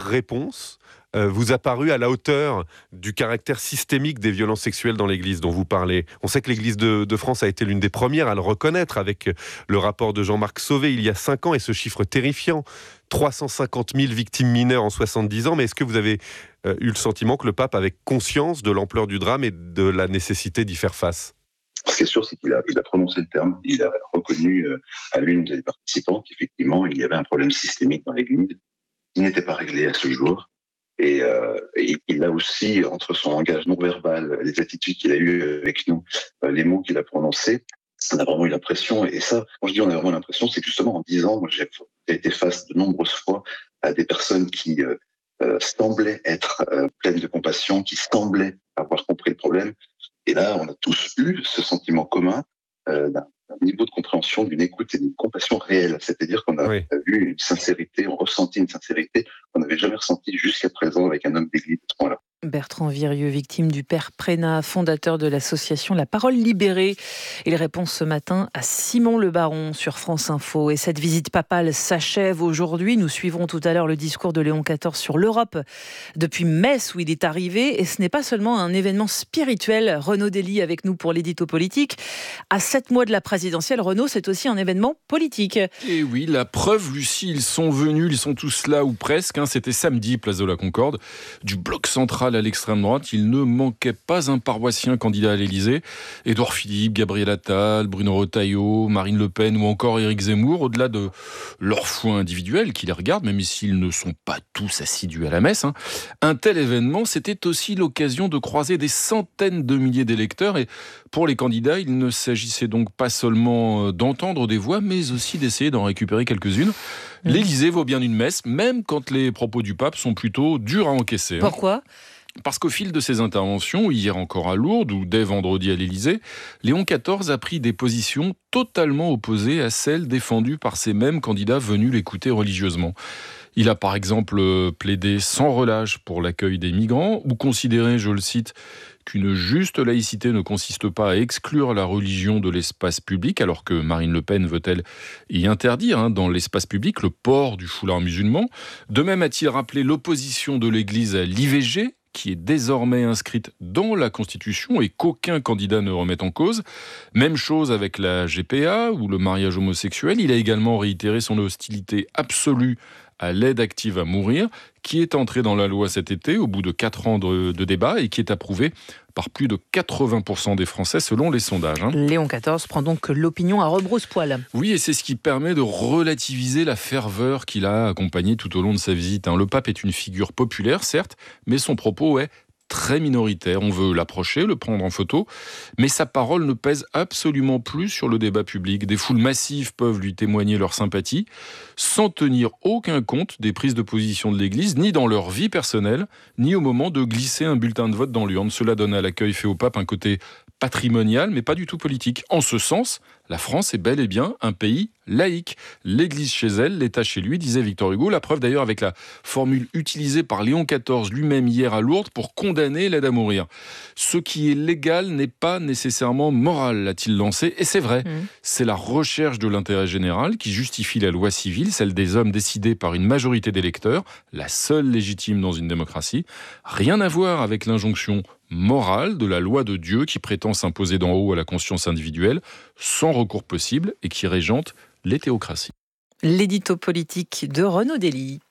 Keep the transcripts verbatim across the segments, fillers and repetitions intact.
réponse euh, vous a paru à la hauteur du caractère systémique des violences sexuelles dans l'Église dont vous parlez? On sait que l'Église de, de France a été l'une des premières à le reconnaître avec le rapport de Jean-Marc Sauvé il y a cinq ans et ce chiffre terrifiant. trois cent cinquante mille victimes mineures en soixante-dix ans. Mais est-ce que vous avez euh, eu le sentiment que le pape avait conscience de l'ampleur du drame et de la nécessité d'y faire face? Ce qui est sûr, c'est qu'il a, il a prononcé le terme, il a reconnu euh, à l'une des participants qu'effectivement, il y avait un problème systémique dans l'Église qui n'était pas réglé à ce jour. Et, euh, et il a aussi, entre son langage non-verbal, les attitudes qu'il a eues avec nous, euh, les mots qu'il a prononcés, on a vraiment eu l'impression, et ça, quand je dis on a vraiment l'impression, c'est que justement en dix ans, moi j'ai été face de nombreuses fois à des personnes qui euh, euh, semblaient être euh, pleines de compassion, qui semblaient avoir compris le problème. Et là, on a tous eu ce sentiment commun euh, d'un, d'un niveau de compréhension, d'une écoute et d'une compassion réelle. C'est-à-dire qu'on a oui. vu une sincérité, on ressentit une sincérité qu'on n'avait jamais ressentie jusqu'à présent avec un homme d'église à ce point-là. Bertrand Virieux, victime du père Prénat, fondateur de l'association La Parole Libérée. Il répond ce matin à Simon Le Baron sur France Info. Et cette visite papale s'achève aujourd'hui. Nous suivrons tout à l'heure le discours de Léon quatorze sur l'Europe depuis Metz où il est arrivé. Et ce n'est pas seulement un événement spirituel. Renaud Dely avec nous pour l'édito politique. À sept mois de la présidentielle, Renaud, c'est aussi un événement politique. Et oui, la preuve, Lucie, ils sont venus, ils sont tous là ou presque. Hein. C'était samedi, place de la Concorde, du bloc central à l'extrême droite, il ne manquait pas un paroissien candidat à l'Élysée. Édouard Philippe, Gabriel Attal, Bruno Retailleau, Marine Le Pen ou encore Éric Zemmour, au-delà de leur foi individuelle qui les regarde, même s'ils ne sont pas tous assidus à la messe. Hein. Un tel événement, c'était aussi l'occasion de croiser des centaines de milliers d'électeurs. Et pour les candidats, il ne s'agissait donc pas seulement d'entendre des voix, mais aussi d'essayer d'en récupérer quelques-unes. L'Élysée vaut bien une messe, même quand les propos du pape sont plutôt durs à encaisser. Hein. Pourquoi ? Parce qu'au fil de ses interventions, hier encore à Lourdes ou dès vendredi à l'Élysée, Léon quatorze a pris des positions totalement opposées à celles défendues par ces mêmes candidats venus l'écouter religieusement. Il a par exemple plaidé sans relâche pour l'accueil des migrants ou considéré, je le cite, qu'une juste laïcité ne consiste pas à exclure la religion de l'espace public, alors que Marine Le Pen veut-elle y interdire hein, dans l'espace public le port du foulard musulman. De même a-t-il rappelé l'opposition de l'Église à l'I V G, qui est désormais inscrite dans la Constitution et qu'aucun candidat ne remet en cause. Même chose avec la G P A ou le mariage homosexuel. Il a également réitéré son hostilité absolue à l'aide active à mourir, qui est entrée dans la loi cet été au bout de quatre ans de, de débat et qui est approuvée par plus de quatre-vingts pour cent des Français selon les sondages. Hein. Léon quatorze prend donc l'opinion à rebrousse-poil. Oui, et c'est ce qui permet de relativiser la ferveur qu'il a accompagnée tout au long de sa visite. Hein. Le pape est une figure populaire, certes, mais son propos est très minoritaire. On veut l'approcher, le prendre en photo, mais sa parole ne pèse absolument plus sur le débat public. Des foules massives peuvent lui témoigner leur sympathie, sans tenir aucun compte des prises de position de l'Église, ni dans leur vie personnelle, ni au moment de glisser un bulletin de vote dans l'urne. Cela donne à l'accueil fait au pape un côté patrimonial, mais pas du tout politique. En ce sens, la France est bel et bien un pays laïque. L'Église chez elle, l'État chez lui, disait Victor Hugo. La preuve d'ailleurs avec la formule utilisée par Léon quatorze lui-même hier à Lourdes pour condamner l'aide à mourir. Ce qui est légal n'est pas nécessairement moral, a-t-il lancé. Et c'est vrai, mmh. c'est la recherche de l'intérêt général qui justifie la loi civile, celle des hommes décidée par une majorité d'électeurs, la seule légitime dans une démocratie. Rien à voir avec l'injonction morale de la loi de Dieu qui prétend s'imposer d'en haut à la conscience individuelle, sans recours possible et qui régente les théocraties. L'édito politique de Renaud Dely.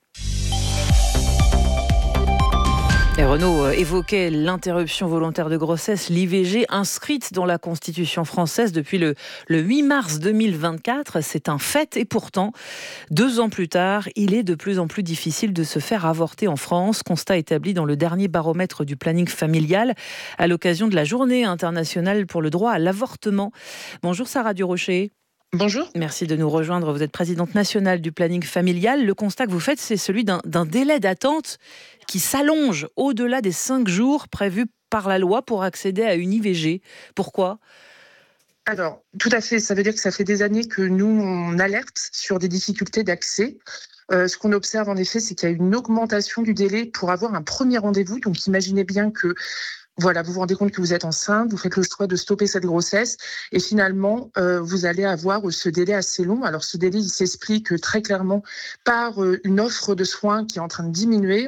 Et Renaud évoquait l'interruption volontaire de grossesse, l'I V G, inscrite dans la Constitution française depuis le, le huit mars deux mille vingt-quatre. C'est un fait et pourtant, deux ans plus tard, il est de plus en plus difficile de se faire avorter en France. Constat établi dans le dernier baromètre du planning familial à l'occasion de la Journée internationale pour le droit à l'avortement. Bonjour Sarah Durocher. Bonjour. Merci de nous rejoindre. Vous êtes présidente nationale du planning familial. Le constat que vous faites, c'est celui d'un, d'un délai d'attente qui s'allonge au-delà des cinq jours prévus par la loi pour accéder à une I V G. Pourquoi ? Alors, tout à fait. Ça veut dire que ça fait des années que nous, on alerte sur des difficultés d'accès. Euh, ce qu'on observe en effet, c'est qu'il y a une augmentation du délai pour avoir un premier rendez-vous. Donc, imaginez bien que Voilà, vous vous rendez compte que vous êtes enceinte, vous faites le choix de stopper cette grossesse et finalement, euh, vous allez avoir ce délai assez long. Alors, ce délai, il s'explique très clairement par euh, une offre de soins qui est en train de diminuer.